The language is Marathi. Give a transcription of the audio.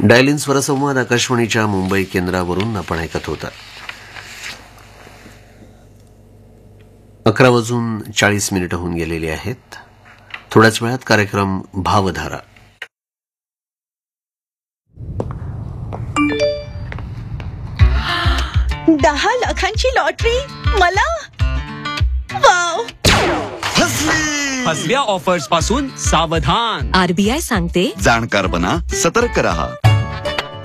डायलिन स्वरसंवाद आकाशवाणीच्या मुंबई केंद्रावरून आपण ऐकत होता. 11:40 होऊन गेलेली आहेत. थोड्याच वेळात कार्यक्रम भावधारा. दहा लाखांची लॉटरी मला. वाव. फसव्या ऑफर्स पासून सावधान. RBI सांगते, जाणकार बना, सतर्क रहा.